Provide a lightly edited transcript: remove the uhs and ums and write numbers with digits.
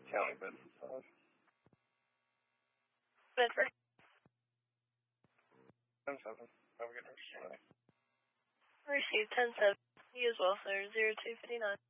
County Bedford 5. Bedford. 10-7. Have a good rest of the day. Received 10-7. You as well, sir. 0259.